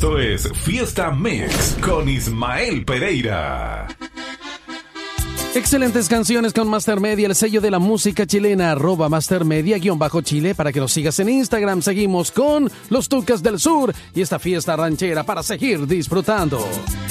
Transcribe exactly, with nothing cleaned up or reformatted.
Esto es Fiesta Mix con Ismael Pereira. Excelentes canciones con Master Media, el sello de la música chilena, arroba Master Media, guión bajo Chile, para que nos sigas en Instagram. Seguimos con los Tucas del Sur y esta fiesta ranchera para seguir disfrutando.